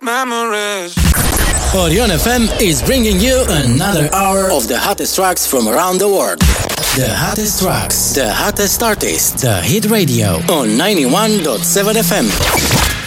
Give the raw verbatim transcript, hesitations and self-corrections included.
memories. Orion F M is bringing you another hour of the hottest tracks from around the world. The hottest tracks, the hottest artists, the hit radio on ninety-one point seven F M.